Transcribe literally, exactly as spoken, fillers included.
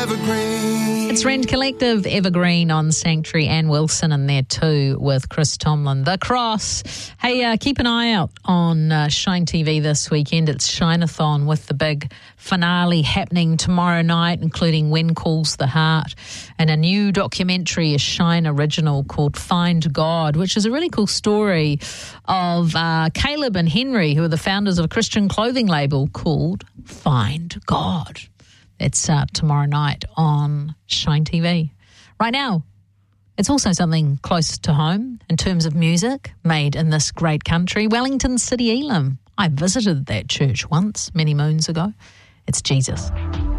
Evergreen. It's Rend Collective, Evergreen on Sanctuary, and Wilson in there too with Chris Tomlin. The Cross. Hey, uh, keep an eye out on uh, Shine T V this weekend. It's Shine-a-thon with the big finale happening tomorrow night, including When Calls the Heart, and a new documentary, a Shine original called Find God, which is a really cool story of uh, Caleb and Henry, who are the founders of a Christian clothing label called Find God. It's uh, tomorrow night on Shine T V. Right now, it's also something close to home in terms of music made in this great country. Wellington City Elim. I visited that church once, many moons ago. It's Jesus.